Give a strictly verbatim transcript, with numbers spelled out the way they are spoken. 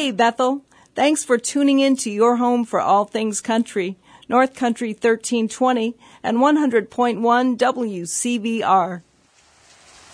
Hey, Bethel. Thanks for tuning in to your home for all things country, North Country thirteen twenty and one hundred point one W C B R.